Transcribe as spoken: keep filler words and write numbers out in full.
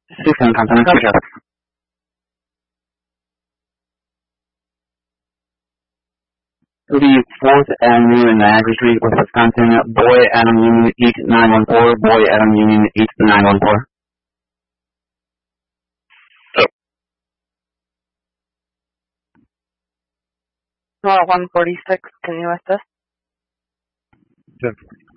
System company speaker. thirty-fourth Avenue in Niagara Street, West Wisconsin. Boy Adam Union eight nine one four. Boy Adam Union eight nine one four. Uh, one forty-six, can you assist? Good.